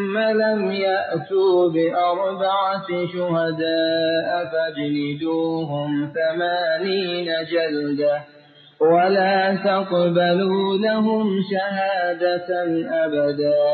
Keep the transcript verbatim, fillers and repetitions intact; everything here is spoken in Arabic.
ثم لم يأتوا بأربعة شهداء فاجلدوهم ثمانين جلدة ولا تقبلوا لهم شهادة أبدا